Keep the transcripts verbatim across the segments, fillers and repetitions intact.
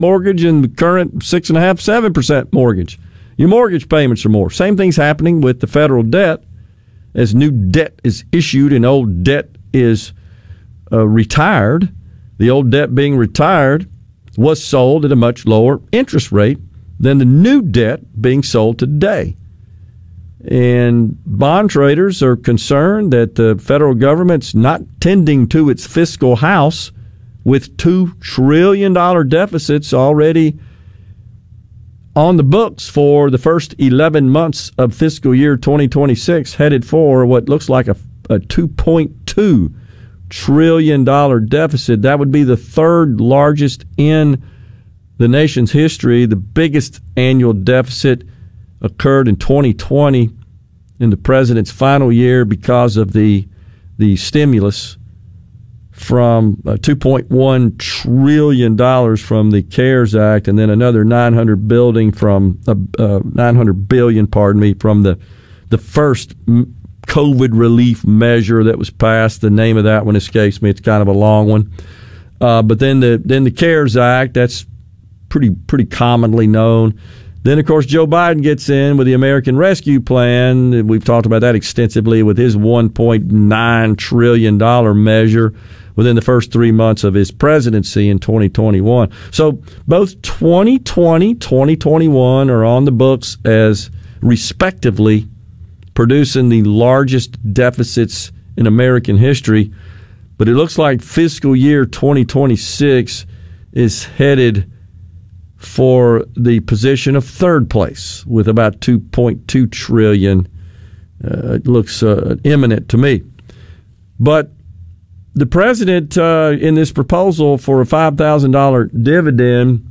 mortgage and the current six and a half, seven percent mortgage. Your mortgage payments are more. Same thing's happening with the federal debt. As new debt is issued and old debt is uh, retired, the old debt being retired was sold at a much lower interest rate than the new debt being sold today. And bond traders are concerned that the federal government's not tending to its fiscal house with two trillion dollars deficits already on the books for the first eleven months of fiscal year twenty twenty-six, headed for what looks like a, a two point two trillion dollars deficit. That would be the third largest in the nation's history. The biggest annual deficit occurred in twenty twenty in the president's final year because of the the stimulus from uh, two point one trillion dollars from the CARES Act, and then another nine hundred billion from uh, uh, nine hundred billion, pardon me, from the the first COVID relief measure that was passed. The name of that one escapes me. It's kind of a long one. Uh, but then the then the CARES Act, that's pretty pretty commonly known. Then, of course, Joe Biden gets in with the American Rescue Plan. We've talked about that extensively with his one point nine trillion dollars measure within the first three months of his presidency in twenty twenty-one. So both twenty twenty, twenty twenty-one are on the books as respectively producing the largest deficits in American history. But it looks like fiscal year twenty twenty-six is headed for the position of third place with about two point two trillion dollars. Uh, it looks uh, imminent to me. But the president, uh, in this proposal for a five thousand dollars dividend,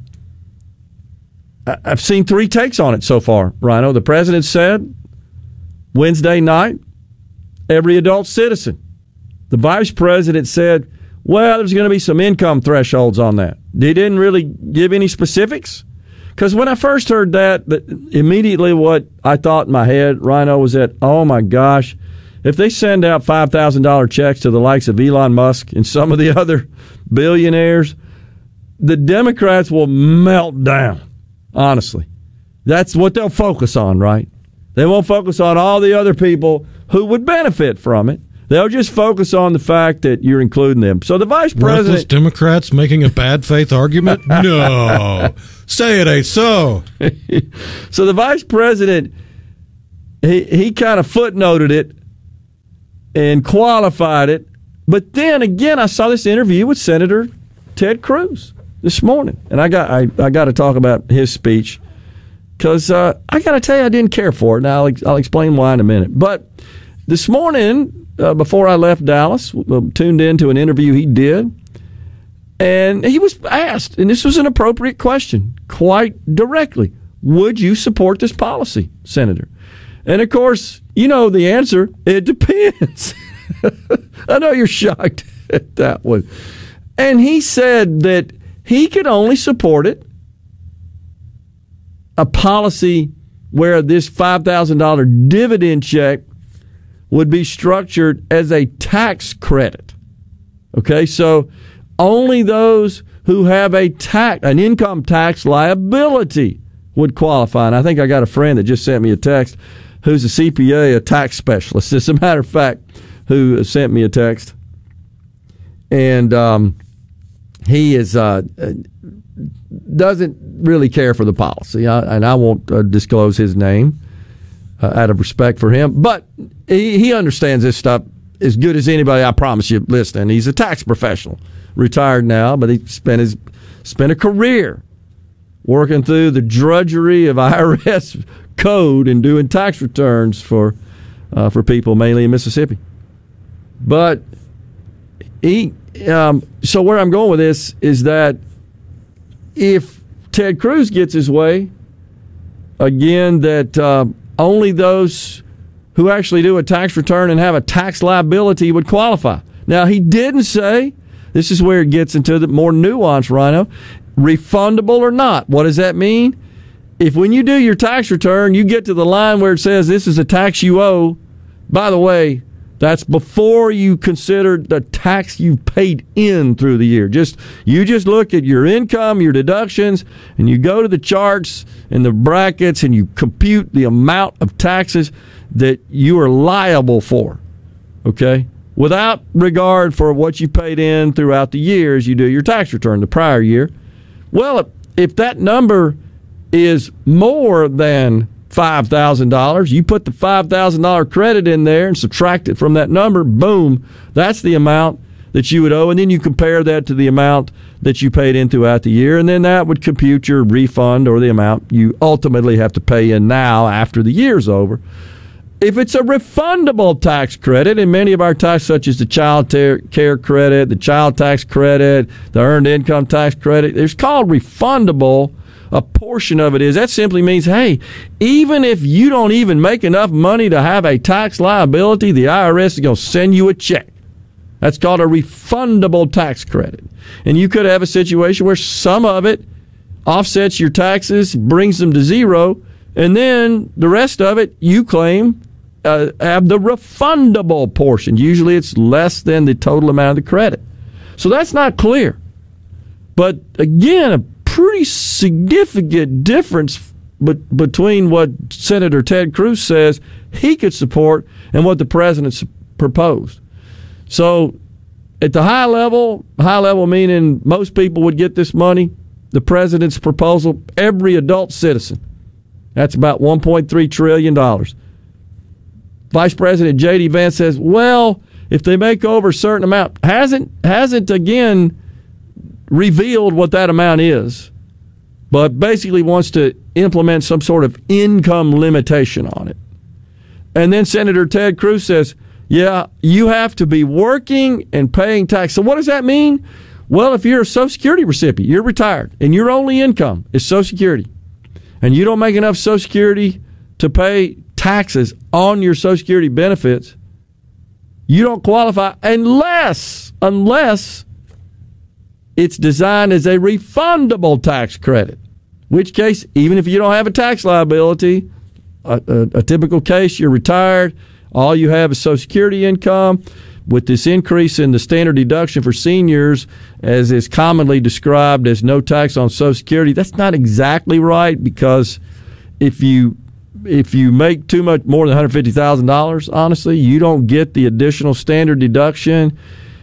I've seen three takes on it so far, Rhino. The president said Wednesday night, every adult citizen. The vice president said, well, there's going to be some income thresholds on that. He didn't really give any specifics. Because when I first heard that, immediately what I thought in my head, Rhino, was that, oh my gosh, if they send out five thousand dollars checks to the likes of Elon Musk and some of the other billionaires, the Democrats will melt down, honestly. That's what they'll focus on, right? They won't focus on all the other people who would benefit from it. They'll just focus on the fact that you're including them. So the vice president... Reckless Democrats making a bad faith argument? No. Say it ain't so. So the vice president, he, he kind of footnoted it and qualified it. But then again, I saw this interview with Senator Ted Cruz this morning. And I got I, I got to talk about his speech because uh, I got to tell you, I didn't care for it. Now, I'll, I'll explain why in a minute. But this morning... Uh, before I left Dallas, uh, tuned into an interview he did, and he was asked, and this was an appropriate question, quite directly, would you support this policy, Senator? And, of course, you know the answer, it depends. I know you're shocked at that one. And he said that he could only support it, a policy where this five thousand dollars dividend check would be structured as a tax credit. Okay, so only those who have a tax, an income tax liability would qualify. And I think I got a friend that just sent me a text who's a C P A, a tax specialist, as a matter of fact, who sent me a text. And um, he is uh, doesn't really care for the policy, I, and I won't uh, disclose his name uh, out of respect for him. But he, he understands this stuff as good as anybody, I promise you, listening. He's a tax professional, retired now, but he spent his spent a career working through the drudgery of I R S code and doing tax returns for uh, for people mainly in Mississippi. But he, um, so where I'm going with this is that if Ted Cruz gets his way, again, that uh, only those who actually do a tax return and have a tax liability would qualify. Now, he didn't say, this is where it gets into the more nuance, Rhino, refundable or not. What does that mean? If when you do your tax return, you get to the line where it says this is a tax you owe, by the way, That's before you consider the tax you've paid in through the year. Just you just look at your income, your deductions, and you go to the charts and the brackets and you compute the amount of taxes that you are liable for, okay? Without regard for what you paid in throughout the year as you do your tax return the prior year. Well, if that number is more than five thousand dollars, you put the five thousand dollars credit in there and subtract it from that number, boom, that's the amount that you would owe, and then you compare that to the amount that you paid in throughout the year, and then that would compute your refund or the amount you ultimately have to pay in now after the year's over. If it's a refundable tax credit, and many of our tax, such as the child care credit, the child tax credit, the earned income tax credit, it's called refundable. A portion of it is, that simply means, hey, even if you don't even make enough money to have a tax liability, the I R S is going to send you a check. That's called a refundable tax credit. And you could have a situation where some of it offsets your taxes, brings them to zero, and then the rest of it you claim uh, have the refundable portion. Usually it's less than the total amount of the credit. So that's not clear. But again, a pretty significant difference be- between what Senator Ted Cruz says he could support and what the president proposed. So at the high level, high level meaning most people would get this money, the president's proposal, every adult citizen. That's about one point three trillion dollars. Vice President J D. Vance says, well, if they make over a certain amount, hasn't hasn't again revealed what that amount is, but basically wants to implement some sort of income limitation on it. And then Senator Ted Cruz says, yeah, you have to be working and paying tax. So what does that mean? Well, if you're a Social Security recipient, you're retired, and your only income is Social Security, and you don't make enough Social Security to pay taxes on your Social Security benefits, you don't qualify unless, unless it's designed as a refundable tax credit, in which case, even if you don't have a tax liability, a, a, a typical case, you're retired, all you have is Social Security income. With this increase in the standard deduction for seniors, as is commonly described as no tax on Social Security, that's not exactly right, because if you if you make too much more than one hundred fifty thousand dollars, honestly, you don't get the additional standard deduction.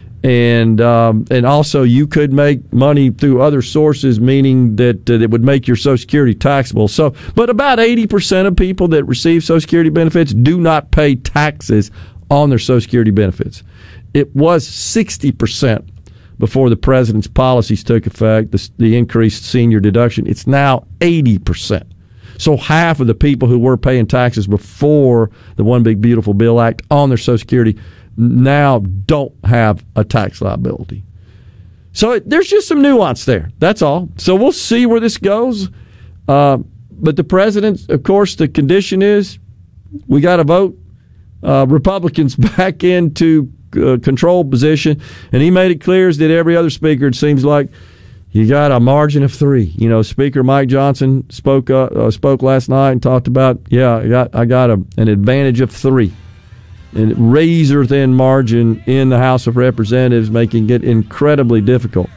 And um, and also you could make money through other sources, meaning that uh, it would make your Social Security taxable. So, but about eighty percent of people that receive Social Security benefits do not pay taxes on their Social Security benefits. It was sixty percent before the president's policies took effect, the, the increased senior deduction. It's now eighty percent. So half of the people who were paying taxes before the One Big Beautiful Bill Act on their Social Security now don't have a tax liability. So it, there's just some nuance there. That's all. So we'll see where this goes. Uh, but the president, of course, the condition is we got to vote uh, Republicans back into uh, control position. And he made it clear, as did every other speaker, it seems like, you got a margin of three. You know, Speaker Mike Johnson spoke uh, uh, spoke last night and talked about, yeah, I got, I got a, an advantage of three. And razor thin margin in the House of Representatives, making it incredibly difficult.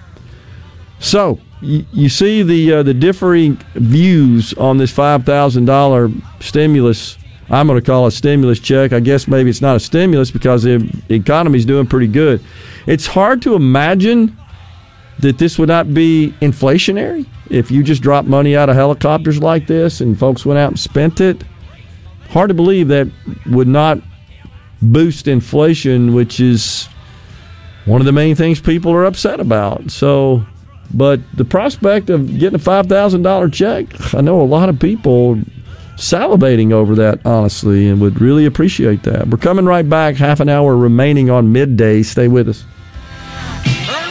So you, you see the uh, the differing views on this five thousand dollars stimulus. I'm going to call it a stimulus check. I guess maybe it's not a stimulus because the economy is doing pretty good. It's hard to imagine that this would not be inflationary if you just dropped money out of helicopters like this and folks went out and spent it. Hard to believe that would not boost inflation, which is one of the main things people are upset about. So, but the prospect of getting a five thousand dollars check, I know a lot of people salivating over that, honestly, and would really appreciate that. We're coming right back. Half an hour remaining on Midday. Stay with us.